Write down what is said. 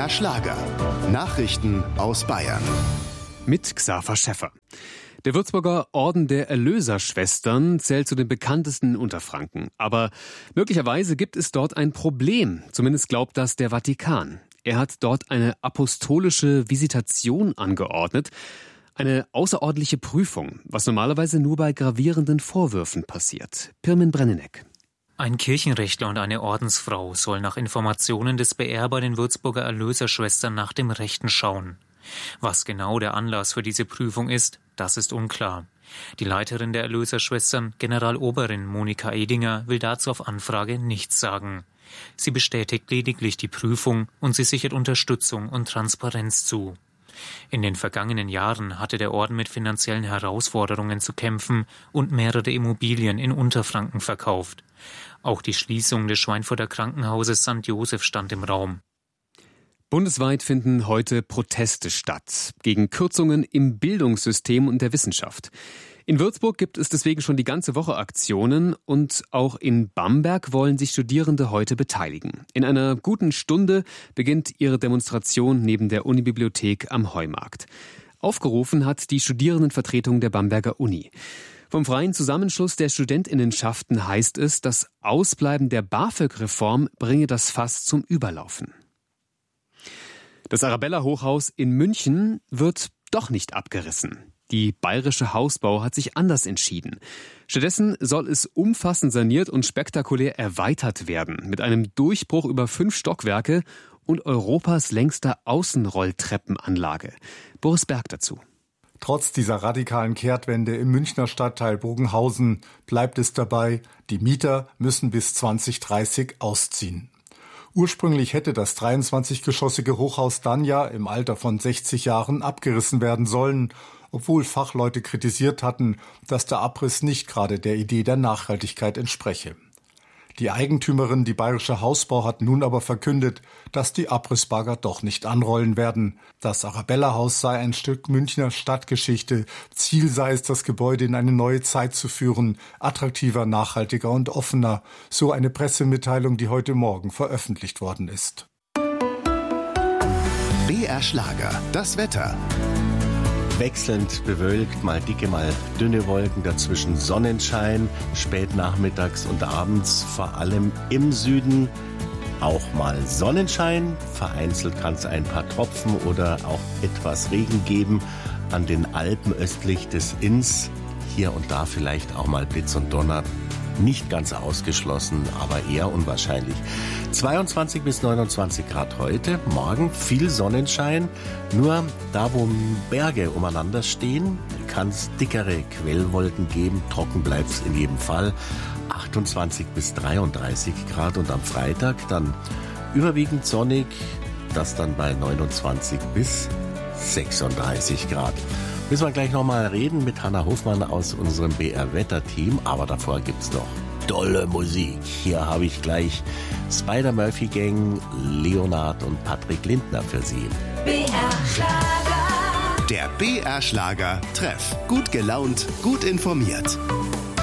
BR Schlager. Nachrichten aus Bayern. Mit Xaver Schäffer. Der Würzburger Orden der Erlöserschwestern zählt zu den bekanntesten in Unterfranken. Aber möglicherweise gibt es dort ein Problem. Zumindest glaubt das der Vatikan. Er hat dort eine apostolische Visitation angeordnet. Eine außerordentliche Prüfung, was normalerweise nur bei gravierenden Vorwürfen passiert. Pirmin Brenneneck. Ein Kirchenrechtler und eine Ordensfrau sollen nach Informationen des BR bei den Würzburger Erlöserschwestern nach dem Rechten schauen. Was genau der Anlass für diese Prüfung ist, das ist unklar. Die Leiterin der Erlöserschwestern, Generaloberin Monika Edinger, will dazu auf Anfrage nichts sagen. Sie bestätigt lediglich die Prüfung und sie sichert Unterstützung und Transparenz zu. In den vergangenen Jahren hatte der Orden mit finanziellen Herausforderungen zu kämpfen und mehrere Immobilien in Unterfranken verkauft. Auch die Schließung des Schweinfurter Krankenhauses St. Joseph stand im Raum. Bundesweit finden heute Proteste statt gegen Kürzungen im Bildungssystem und der Wissenschaft. In Würzburg gibt es deswegen schon die ganze Woche Aktionen und auch in Bamberg wollen sich Studierende heute beteiligen. In einer guten Stunde beginnt ihre Demonstration neben der Unibibliothek am Heumarkt. Aufgerufen hat die Studierendenvertretung der Bamberger Uni. Vom Freien Zusammenschluss der Studentinnenschaften heißt es, das Ausbleiben der BAföG-Reform bringe das Fass zum Überlaufen. Das Arabella-Hochhaus in München wird doch nicht abgerissen. Die Bayerische Hausbau hat sich anders entschieden. Stattdessen soll es umfassend saniert und spektakulär erweitert werden, mit einem Durchbruch über 5 Stockwerke und Europas längster Außenrolltreppenanlage. Boris Berg dazu. Trotz dieser radikalen Kehrtwende im Münchner Stadtteil Bogenhausen bleibt es dabei, die Mieter müssen bis 2030 ausziehen. Ursprünglich hätte das 23-geschossige Hochhaus dann ja im Alter von 60 Jahren abgerissen werden sollen, obwohl Fachleute kritisiert hatten, dass der Abriss nicht gerade der Idee der Nachhaltigkeit entspreche. Die Eigentümerin, die Bayerische Hausbau, hat nun aber verkündet, dass die Abrissbagger doch nicht anrollen werden. Das Arabella-Haus sei ein Stück Münchner Stadtgeschichte. Ziel sei es, das Gebäude in eine neue Zeit zu führen, attraktiver, nachhaltiger und offener. So eine Pressemitteilung, die heute Morgen veröffentlicht worden ist. BR Schlager, das Wetter. Wechselnd bewölkt, mal dicke, mal dünne Wolken, dazwischen Sonnenschein, spät nachmittags und abends, vor allem im Süden auch mal Sonnenschein. Vereinzelt kann es ein paar Tropfen oder auch etwas Regen geben. An den Alpen östlich des Inns hier und da vielleicht auch mal Blitz und Donner. Nicht ganz ausgeschlossen, aber eher unwahrscheinlich. 22 bis 29 Grad heute, morgen viel Sonnenschein. Nur da, wo Berge umeinander stehen, kann es dickere Quellwolken geben. Trocken bleibt es in jedem Fall. 28 bis 33 Grad und am Freitag dann überwiegend sonnig. Das dann bei 29 bis 36 Grad. Müssen wir gleich nochmal reden mit Hanna Hofmann aus unserem BR-Wetter-Team. Aber davor gibt's noch tolle Musik. Hier habe ich gleich Spider-Murphy-Gang, Leonard und Patrick Lindner für Sie. Der BR Schlager Treff. Gut gelaunt, gut informiert.